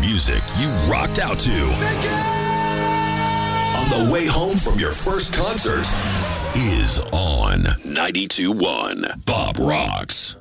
music you rocked out to on the way home from your first concert is on 92.1 Bob Rocks.